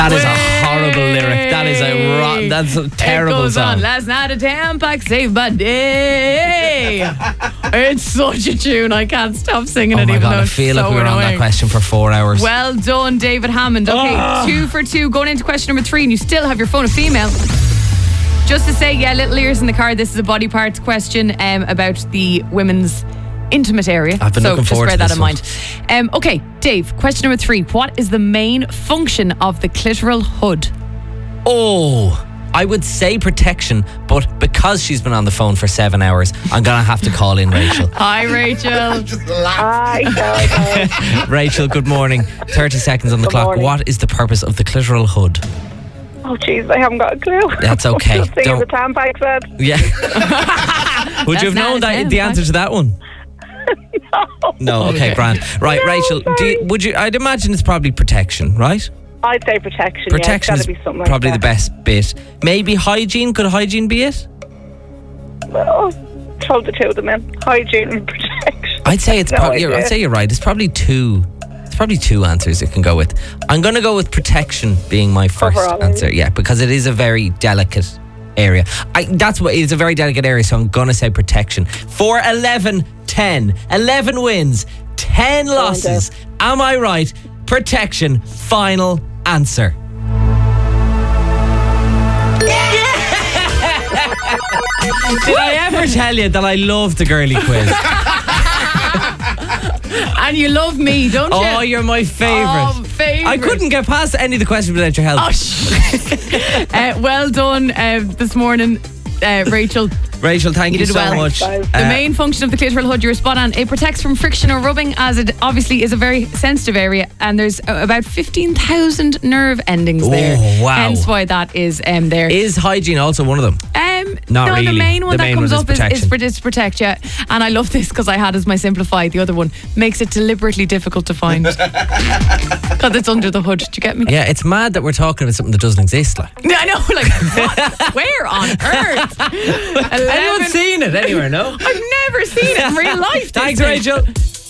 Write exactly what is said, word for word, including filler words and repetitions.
That is a horrible lyric. That is a rotten, that's a terrible it goes song. On. Last night a Tampax saved my day. It's such a tune. I can't stop singing Oh it my even God, though I it's feel so like we were on that annoying. question for four hours. Well done, David Hammond. Okay, Oh. two for two. Going into question number three, and you still have your phone of female. Just to say, yeah, little ears in the car. This is a body parts question um, about the women's intimate area. I've been so looking just forward bear to that this in one. mind. Um, okay, Dave, question number three. What is the main function of the clitoral hood? Oh, I would say protection, but because she's been on the phone for seven hours, I'm going to have to call in Rachel. Hi, Rachel. Hi, sorry. Rachel, good morning. thirty seconds on the Good clock. morning. What is the purpose of the clitoral hood? Oh, jeez, I haven't got a clue. That's okay. Just thinking Don't- the Tampax said. Yeah. Would That's you have not known a that ten, the fact. answer to that one? No. Okay, grand. Right, No, Rachel. Do sorry. you, would you? I'd imagine it's probably protection, right? I'd say protection. Protection yeah, is it's gotta be something probably like the that. best bit. Maybe hygiene. Could hygiene be it? Well, throw the two of them in. Hygiene and protection. I'd say it's No probably. I'd idea. say you're right. It's probably two. It's probably two answers it can go with. I'm going to go with protection being my first Overall, answer. maybe. Yeah, because it is a very delicate area. I, that's what it's a very delicate area. So I'm going to say protection. For eleven ten, eleven wins, ten losses. Am I right? Protection. Final answer. Did I ever tell you that I love the girly quiz? And you love me, don't you? Oh, you're my favourite. Oh, favourite. I couldn't get past any of the questions without your help. Oh, sh- uh, well done uh, this morning, uh, Rachel. Rachel, thank you, You did so well. much. Thanks, The Uh, main function of the clitoral hood, you're spot on. It protects from friction or rubbing, as it obviously is a very sensitive area, and there's uh, about fifteen thousand nerve endings there. Oh, wow. Hence why that is um, there. Is hygiene also one of them? Um, Not no, the really. main one The that main comes one is up is, is, protection. for, is protect, yeah. And I love this because I had as my simplified. The other one makes it deliberately difficult to find because it's under the hood. Do you get me? Yeah, it's mad that we're talking about something that doesn't exist. Like, I know, like, what? Where on earth? anyone's seen it anywhere? No. I've never seen it in real life. this Thanks, thing. Rachel.